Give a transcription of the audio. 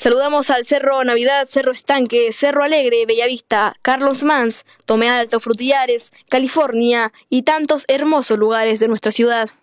Saludamos al Cerro Navidad, Cerro Estanque, Cerro Alegre, Bellavista, Carlos Mans, Tome Alto, Frutillares, California y tantos hermosos lugares de nuestra ciudad.